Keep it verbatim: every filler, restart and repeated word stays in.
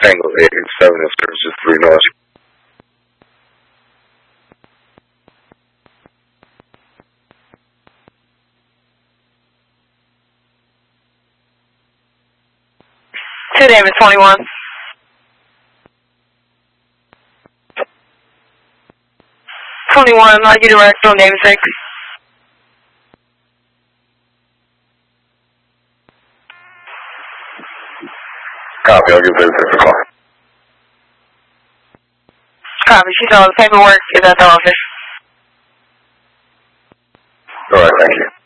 Tango eight eight seven in services three North. two Davis twenty-one. twenty-one, I'll get direct on Davis six. Copy, I'll give Davis six a call. Copy, she saw the paperwork is at the office. Alright, thank you.